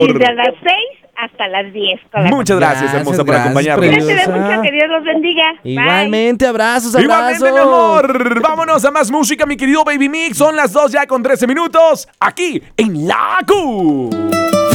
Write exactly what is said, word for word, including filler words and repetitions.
Desde las seis hasta las diez. Muchas gracias, Gracias, hermosa, por gracias, acompañarnos. Cuídate mucho, que Dios los bendiga. Igualmente, abrazos, abrazos. Igualmente, mi amor. Vámonos a más música, mi querido Baby Mix. Son las dos ya con trece minutos. Aquí en La Q.